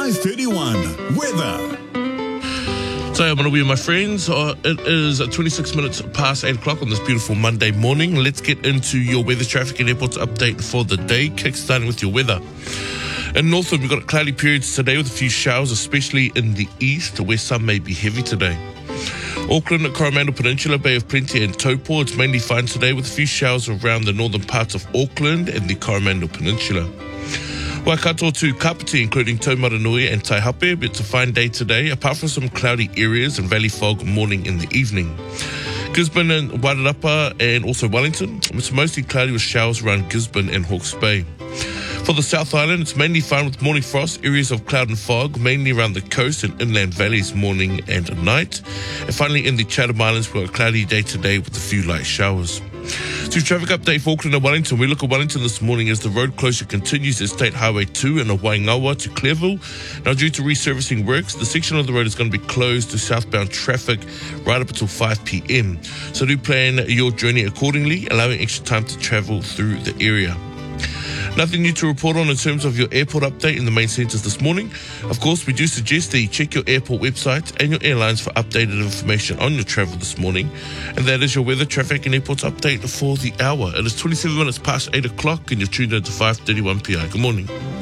5:31 weather. So I'm going to be with my friends. It is 26 minutes past 8 o'clock on this beautiful Monday morning. Let's get into your weather, traffic and airports update for the day. Kickstarting with your weather. In Northland, we've got cloudy periods today with a few showers, especially in the east, where some may be heavy today. Auckland, Coromandel Peninsula, Bay of Plenty and Taupo, it's mainly fine today with a few showers around the northern parts of Auckland and the Coromandel Peninsula. Waikato to Kapiti, including Taumaranui and Taihape, it's a fine day today, apart from some cloudy areas and valley fog morning in the evening. Gisborne and Wairarapa and also Wellington, it's mostly cloudy with showers around Gisborne and Hawke's Bay. For the South Island, it's mainly fine with morning frost, areas of cloud and fog, mainly around the coast and inland valleys morning and night. And finally, in the Chatham Islands, we've got a cloudy day today with a few light showers. So traffic update for Auckland and Wellington. We look at Wellington this morning as the road closure continues at State Highway 2 and Waingawa to Clearville. Now, due to resurfacing works, the section of the road is going to be closed to southbound traffic right up until 5 p.m. So do plan your journey accordingly, allowing extra time to travel through the area. Nothing new to report on in terms of your airport update in the main centres this morning. Of course, we do suggest that you check your airport website and your airlines for updated information on your travel this morning. And that is your weather, traffic and airports update for the hour. It is 27 minutes past 8 o'clock and you're tuned in to 5:31 p.m. Good morning.